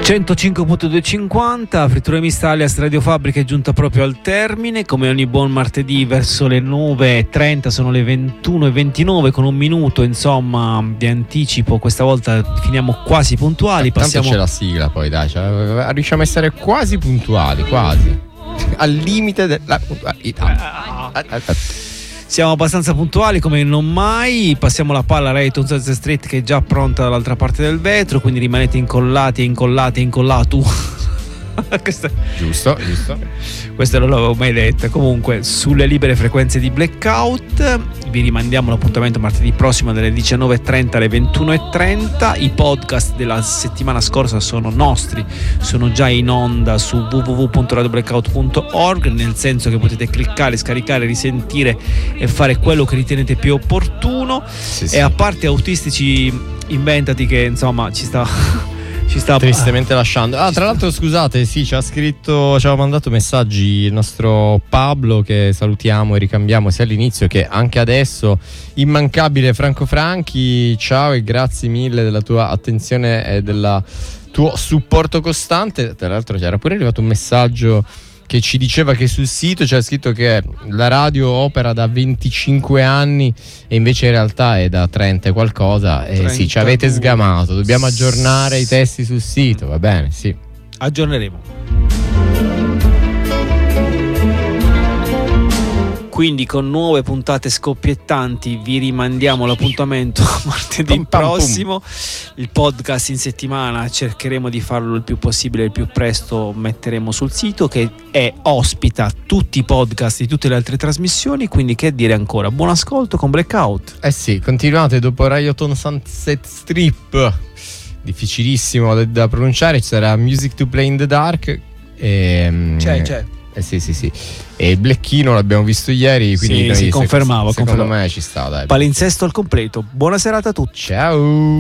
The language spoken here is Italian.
105.250, Frittura Mista alias Radio Fabbrica è giunta proprio al termine. Come ogni buon martedì verso le 9:30, sono le 21:29 con un minuto insomma di anticipo. Questa volta finiamo quasi puntuali. Tanto c'è la sigla poi, dai, cioè, riusciamo a essere quasi puntuali, quasi al limite della puntualità. Siamo abbastanza puntuali come non mai. Passiamo la palla a Rayton Sunset Street che è già pronta dall'altra parte del vetro, quindi rimanete incollati e incollati e incollato. Giusto. Questo non l'avevo mai detto. Comunque, sulle libere frequenze di Blackout vi rimandiamo l'appuntamento martedì prossimo dalle 19:30 alle 21:30. I podcast della settimana scorsa sono nostri, sono già in onda su www.radioblackout.org, nel senso che potete cliccare, scaricare, risentire e fare quello che ritenete più opportuno. Sì. E a parte Autistici Inventati, che insomma ci sta tristemente lasciando. Tra l'altro scusate, sì, ci ha mandato messaggi il nostro Pablo, che salutiamo e ricambiamo sia all'inizio che anche adesso. Immancabile Franco Franchi, ciao e grazie mille della tua attenzione e del tuo supporto costante. Tra l'altro c'era pure arrivato un messaggio che ci diceva che sul sito c'è scritto che la radio opera da 25 anni e invece in realtà è da 30 e qualcosa. Sì, ci avete sgamato, dobbiamo aggiornare i testi sul sito, va bene, sì. Aggiorneremo. Quindi con nuove puntate scoppiettanti vi rimandiamo l'appuntamento martedì prossimo. Il podcast in settimana cercheremo di farlo il più possibile, il più presto metteremo sul sito, che ospita tutti i podcast di tutte le altre trasmissioni. Quindi che dire ancora, buon ascolto con Blackout. Sì, continuate dopo Rayton Sunset Strip, difficilissimo da pronunciare, ci sarà Music to Play in the Dark c'è. Sì. E il Blecchino l'abbiamo visto ieri, quindi sì, confermavo. Secondo me ci sta, dai. Palinsesto al completo. Buona serata a tutti. Ciao.